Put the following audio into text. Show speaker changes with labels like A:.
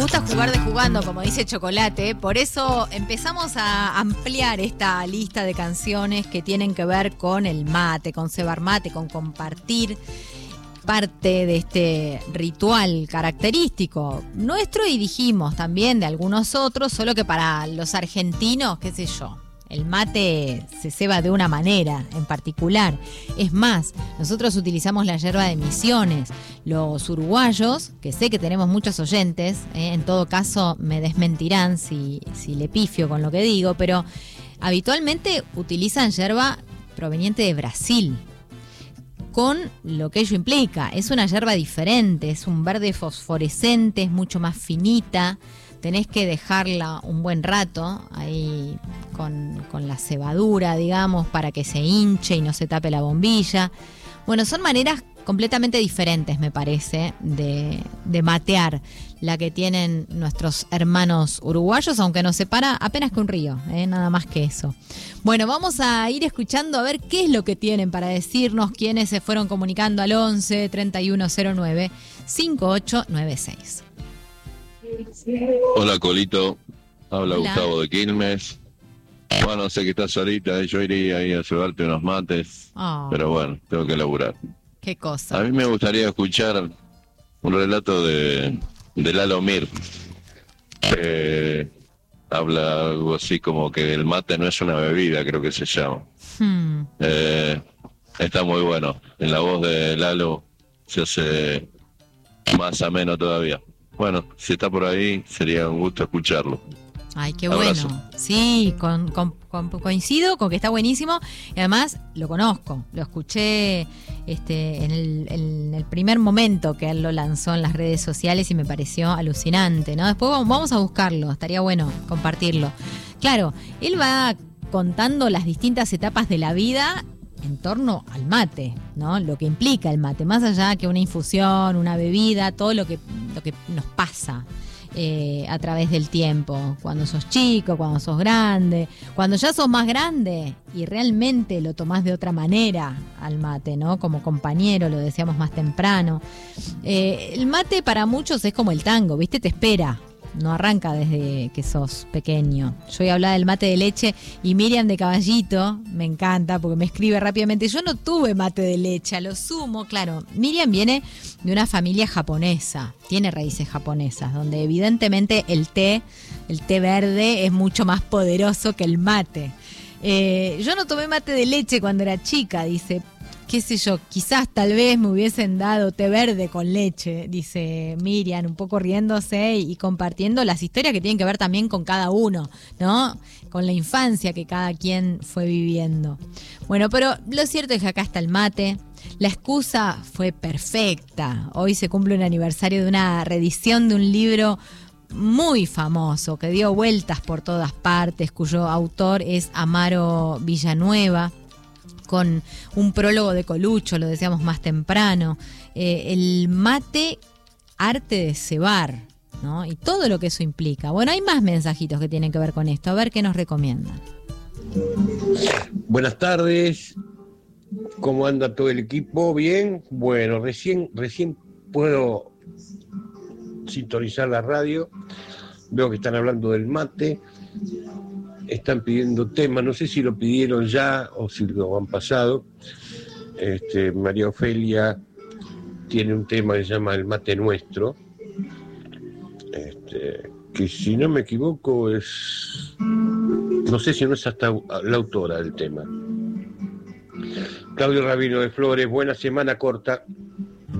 A: gusta jugar de jugando, como dice Chocolate, por eso empezamos a ampliar esta lista de canciones que tienen que ver con el mate, con cebar mate, con compartir parte de este ritual característico nuestro, y dijimos también de algunos otros, solo que para los argentinos, qué sé yo, el mate se ceba de una manera en particular. Es más, nosotros utilizamos la yerba de Misiones. Los uruguayos, que sé que tenemos muchos oyentes, en todo caso me desmentirán si le pifio con lo que digo, pero habitualmente utilizan yerba proveniente de Brasil, con lo que ello implica. Es una yerba diferente, es un verde fosforescente, es mucho más finita. Tenés que dejarla un buen rato ahí con la cebadura, digamos, para que se hinche y no se tape la bombilla. Bueno, son maneras completamente diferentes, me parece, de matear la que tienen nuestros hermanos uruguayos, aunque nos separa apenas que un río, nada más que eso. Bueno, vamos a ir escuchando a ver qué es lo que tienen para decirnos, quienes se fueron comunicando al 11 3109 5896.
B: Hola, Colito, habla
A: Hola.
B: Gustavo de Quilmes. Bueno, sé que estás solita, yo iría ahí a cebarte unos mates, pero bueno, tengo que laburar.
A: Qué cosa.
B: A mí me gustaría escuchar un relato de Lalo Mir, que habla algo así como que el mate no es una bebida, creo que se llama. Está muy bueno, en la voz de Lalo se hace más ameno todavía. Bueno, si está por ahí, sería un gusto escucharlo.
A: Ay, qué
B: Abrazo.
A: bueno. Sí, coincido con que está buenísimo. Y además lo conozco, lo escuché en el primer momento que él lo lanzó en las redes sociales y me pareció alucinante, ¿no? Después vamos a buscarlo, estaría bueno compartirlo. Claro, él va contando las distintas etapas de la vida en torno al mate, ¿no? Lo que implica el mate, más allá que una infusión, una bebida, todo lo que nos pasa a través del tiempo, cuando sos chico, cuando sos grande, cuando ya sos más grande y realmente lo tomás de otra manera al mate, ¿no? Como compañero, lo decíamos más temprano. El mate para muchos es como el tango, ¿viste? Te espera. No arranca desde que sos pequeño. Yo voy a hablar del mate de leche y Miriam de Caballito, me encanta porque me escribe rápidamente. Yo no tuve mate de leche, a lo sumo, claro. Miriam viene de una familia japonesa, tiene raíces japonesas, donde evidentemente el té verde es mucho más poderoso que el mate. Yo no tomé mate de leche cuando era chica, dice. Qué sé yo, quizás tal vez me hubiesen dado té verde con leche, dice Miriam, un poco riéndose y compartiendo las historias que tienen que ver también con cada uno, ¿no? Con la infancia que cada quien fue viviendo. Bueno, pero lo cierto es que acá está el mate. La excusa fue perfecta. Hoy se cumple un aniversario de una reedición de un libro muy famoso que dio vueltas por todas partes, cuyo autor es Amaro Villanueva, con un prólogo de Colucho, lo decíamos más temprano. El mate, arte de cebar, ¿no? Y todo lo que eso implica. Bueno, hay más mensajitos que tienen que ver con esto. A ver qué nos recomiendan.
C: Buenas tardes. ¿Cómo anda todo el equipo? ¿Bien? Bueno, recién puedo sintonizar la radio. Veo que están hablando del mate. Están pidiendo temas, no sé si lo pidieron ya o si lo han pasado. María Ofelia tiene un tema que se llama El Mate Nuestro, que si no me equivoco no sé si no es hasta la autora del tema. Claudio Rabino de Flores, buena semana corta.